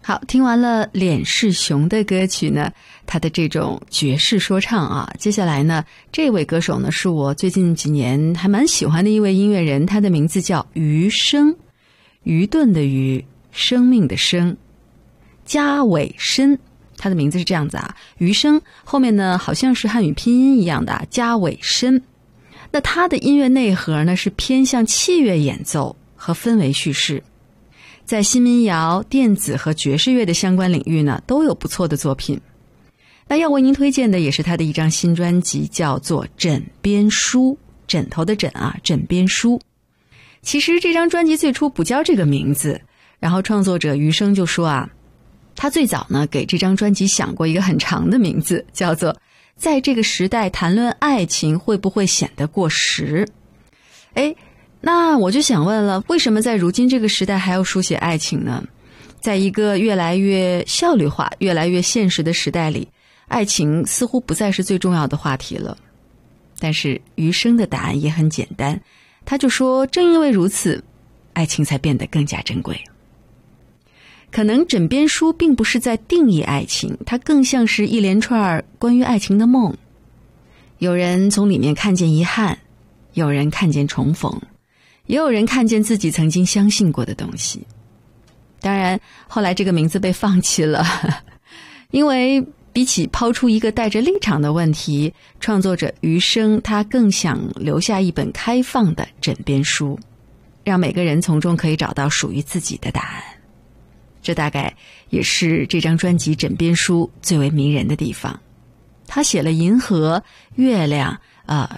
好，听完了脸是熊的歌曲呢，他的这种爵士说唱啊，接下来呢，这位歌手呢是我最近几年还蛮喜欢的一位音乐人，他的名字叫余生，愚钝的愚，生命的生，加尾申，他的名字是这样子啊，余生后面呢好像是汉语拼音一样的啊，加尾申。那他的音乐内核呢是偏向器乐演奏和氛围叙事，在新民谣、电子和爵士乐的相关领域呢，都有不错的作品。那要为您推荐的也是他的一张新专辑，叫做《枕边书》，枕头的枕啊，枕边书。其实这张专辑最初不叫这个名字，然后创作者余生就说啊，他最早呢给这张专辑想过一个很长的名字，叫做《在这个时代谈论爱情会不会显得过时》。那我就想问了，为什么在如今这个时代还要书写爱情呢？在一个越来越效率化、越来越现实的时代里，爱情似乎不再是最重要的话题了。但是余生的答案也很简单，他就说，正因为如此，爱情才变得更加珍贵。可能枕边书并不是在定义爱情，它更像是一连串关于爱情的梦。有人从里面看见遗憾，有人看见重逢，也有人看见自己曾经相信过的东西。当然后来这个名字被放弃了，因为比起抛出一个带着立场的问题，创作者余生他更想留下一本开放的枕边书，让每个人从中可以找到属于自己的答案。这大概也是这张专辑《枕边书》最为迷人的地方。他写了银河、月亮、